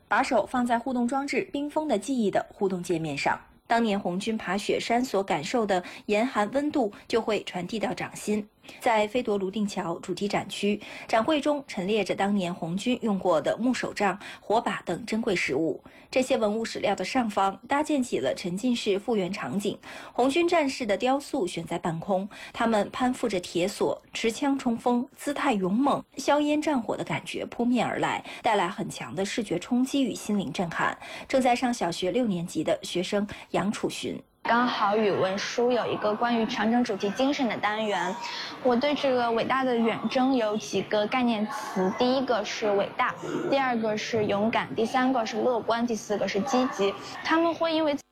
把手放在互动装置“冰封的记忆”的互动界面上。当年红军爬雪山所感受的严寒温度就会传递到掌心。在飞夺泸定桥主题展区，展会中陈列着当年红军用过的木手杖、火把等珍贵实物。这些文物史料的上方搭建起了沉浸式复原场景，红军战士的雕塑悬在半空，他们攀附着铁索，持枪冲锋，姿态勇猛，硝烟战火的感觉扑面而来，带来很强的视觉冲击与心灵震撼。正在上小学6年级的学生杨楚寻。 刚好语文书有一个关于长征主题精神的单元，我对这个伟大的远征有几个概念词，第一个是伟大，第二个是勇敢，第三个是乐观，第四个是积极。他们会因为